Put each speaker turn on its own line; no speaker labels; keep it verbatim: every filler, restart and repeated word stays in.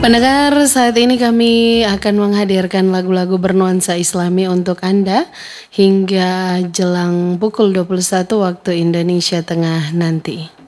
Pendengar, saat ini kami akan menghadirkan lagu-lagu bernuansa Islami untuk Anda hingga jelang pukul dua puluh satu waktu Indonesia Tengah nanti.